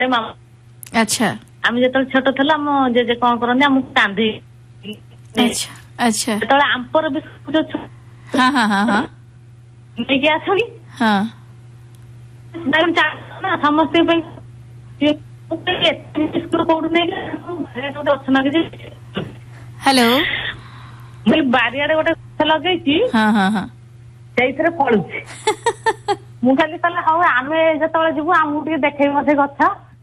अच्छा आम जो छोट था आम जेजे कौन करते आमको कांदी अच्छा अच्छा जो आंपर बिस्कुट जो हाँ हाँ हाँ हाँ नहीं आसनी हाँ समस्त कौटू नहीं अच्छा हेलो बारियाड़े गोटे गछ लगे हाँ हाँ हाँ से फलुची ମୁଁ ଖାଲି କହିଲେ ହଉ ଆମେ ଯେତେବେଳେ ଯିବୁ ଆମକୁ ଟିକେ ଦେଖେଇବ ସେ ଗଛ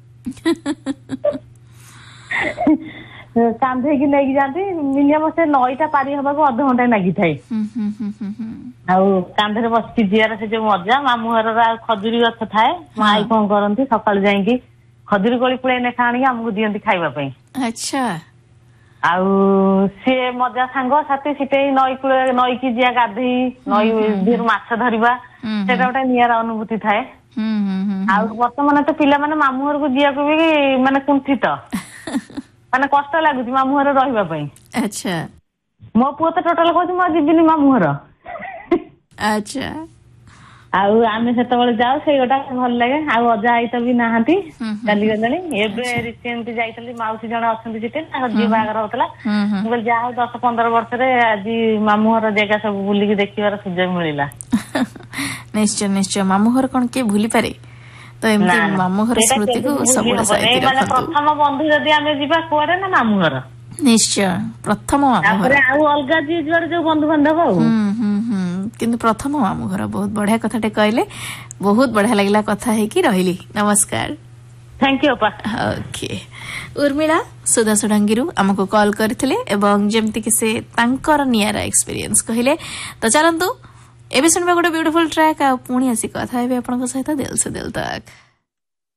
କାନ୍ଧେଇକି ନେଇକି ଯାଆନ୍ତି ମିନିମମ୍ ସେ ନଈଟା ପାରି ହବାକୁ ଅଧଘଣ୍ଟା ଲାଗିଥାଏ ଆଉ କାନ୍ଧରେ ବସିକି ଯିବାର ସେ ଯୋଉ ମଜା ମାମୁଁ ଘରର ଆଉ ଖଜୁରୀ ଗଛ ଥାଏ ମୋ ଆଈ କଣ କରନ୍ତି ସକାଳୁ ଯାଇକି ଖଜୁରୀ କୋଳି ପୁଳାଏ ଲେଖା ଆଣିକି ଆମକୁ ଦିଅନ୍ତି ଖାଇବା ପାଇଁ ଆଚ୍ଛା ଆଉ ସିଏ ମଜା ସାଙ୍ଗ ସାଥି ସେଠି ନଈକି ଯିବା ଗାଧେଇ ନଈ ଦିହରୁ ମାଛ ଧରିବା ସେଇଟା ଗୋଟେ ନିଆରା ଅନୁଭୂତି ଥାଏ ଆଉ ବର୍ତ୍ତମାନ ତ ପିଲାମାନେ ମାମୁଁ ଘରକୁ ଯିବାକୁ ବି ମାନେ କୁଣ୍ଠିତ ମାନେ କଷ୍ଟ ଲାଗୁଛି ମାମୁଁ ଘର ରହିବା ପାଇଁ ଆଚ୍ଛା ମୋ ପୁଅ ତ ଟୋଟାଲ କହୁଛି ମୁଁ ଯିବିନି ମାମୁଁ ଘର ଆଚ୍ଛା ଆଉ ଆମେ ସେତେବେଳେ ଯାଉ ସେଇ ଗୋଟା ଭଲ ଲାଗେ ଆଉ ଅଜା ଆଈ ତ ବି ନାହାନ୍ତି ଚାଲିଗଲେଣି ଏବେ ରିସେଣ୍ଟ ଯାଇଥିଲି ମାଉସୀ ଜଣେ ଅଛନ୍ତି ସେଠି ତାଙ୍କ ଝିଅ ବାହାଘର ହଉଥିଲା ମୁଁ କହିଲି ଯାହା ହଉ 10-15 ବର୍ଷରେ ଆଜି ମାମୁଁ ଘର ଜାଗା ସବୁ ବୁଲିକି ଦେଖିବାର ସୁଯୋଗ ମିଳିଲା ନିଶ୍ଚୟ ନିଶ୍ଚୟ ମାମୁଁ ଘର କଣ କିଏ ଭୁଲି ପାରେ ତ ଏମିତି ମାମୁଁ ଘର ସ୍ମୃତିକୁ ସବୁବେଳେ ସାଇତି ରଖନ୍ତୁ ପ୍ରଥମ ବନ୍ଧୁ ଯଦି ଆମେ ଯିବା କୁଆଡେ ନା ମାମୁଁ ଘର ନିଶ୍ଚୟ ପ୍ରଥମ ମାମୁଁ ଘର ଆଉ ଅଲଗା ଯିଏ ଯୁଆଡେ ଯୋଉ ବନ୍ଧୁ ବାନ୍ଧବ ଆଉ କିନ୍ତୁ ପ୍ରଥମ ମାମୁଁ ଘର ବହୁତ ବଢିଆ କଥାଟେ କହିଲେ ବହୁତ ବଢିଆ ଲାଗିଲା କଥା ହେଇକି ରହିଲି ନମସ୍କାର थैंक यू ओके उर्मिला सुधा सुडंगीरू आमको कॉल करथिले एवं जेमति कि से तांकर नियारा एक्सपीरियंस कहिले तो चलंतु एबे सुनबा गोटे ब्यूटीफुल ट्रैक आ पुणी आसी कथा हेबे आपनक सहित दिल से दिल तक